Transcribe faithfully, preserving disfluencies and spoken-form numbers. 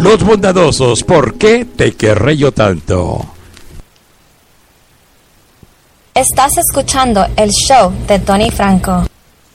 Los bondadosos, ¿por qué te querré yo tanto? Estás escuchando el show de Tony Franco.